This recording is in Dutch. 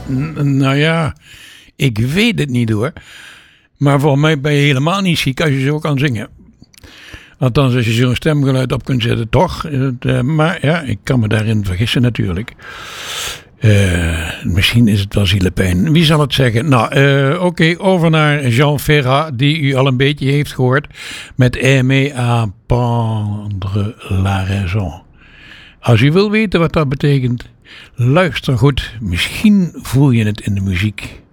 Nou ja, ik weet het niet hoor. Maar voor mij ben je helemaal niet ziek als je zo kan zingen. Althans, als je zo'n stemgeluid op kunt zetten, toch? Maar ja, ik kan me daarin vergissen natuurlijk. Misschien is het wel zielepijn. Wie zal het zeggen? Nou, oké, over naar Jean Ferrat, die u al een beetje heeft gehoord. Met Aimer à prendre la raison. Als u wil weten wat dat betekent, luister goed. Misschien voel je het in de muziek.